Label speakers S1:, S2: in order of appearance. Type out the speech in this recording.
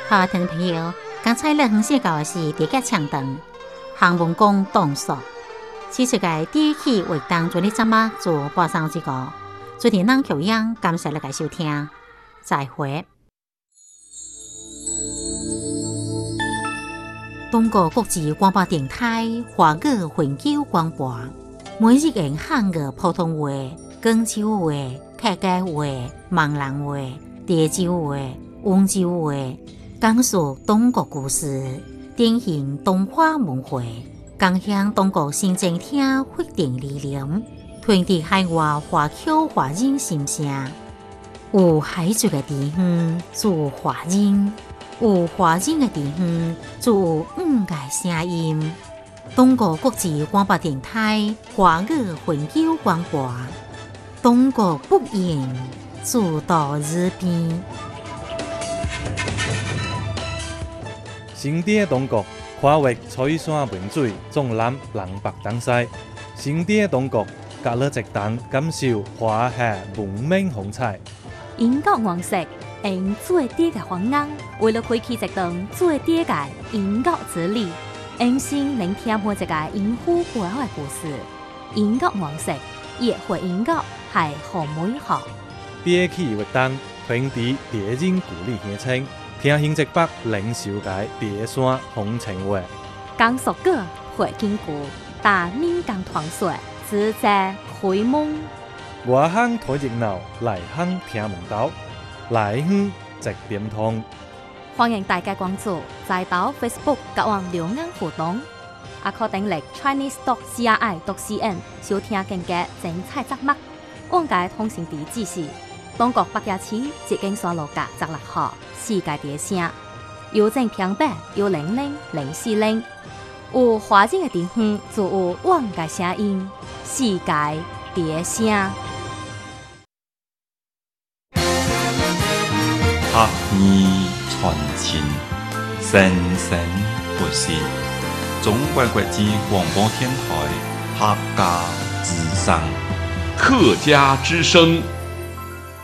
S1: 好，听众朋友，刚才咱分析到的是第一枪灯，行文讲动作，此次嘅第一期活动做你怎么做播上这个，做电脑调音，感谢大家收听，再会。中国国际广播电台华语永久广播，每日用汉语普通话、广州话、客家话、闽南话、潮州话、温州话，讲述中国故事，典型东华文化，共享中国新政厅发展理念，传递海外华侨华人心声。有海族嘅地方做华人，有华人嘅地方做五个声音。中国国际广播电台华语永久广播，中国不言，主到日边。
S2: 新地的中国跨越彩山文水，纵览南北东西。新地的中国，隔了一档感受华夏文明风采。
S3: 英国王室用最低嘅方案，为了开启一段最低嘅英国之旅，用心聆听每一个英虎背后嘅故事。英国王室也会英国系好美好。
S2: 第一期活动传递地人故里乡亲，听新浙北领袖界地山风情话。
S3: 讲述歌会经过大闽港团水，自在开蒙。
S2: 外乡睇热闹，内乡听门道，内乡直点通。
S3: 欢迎大家关注在岛 Facebook 甲网留言互动，也可订阅 Chinese.CRI.CN 收听更加精彩节目。往界通讯地址是中国北京市捷径山路甲16号世界地声，邮政平板100-040。有华人的地方就有往界声音，世界地声。
S4: 学艺传情，生生不息。中国国际广播电台客家之声，
S5: 客家之声。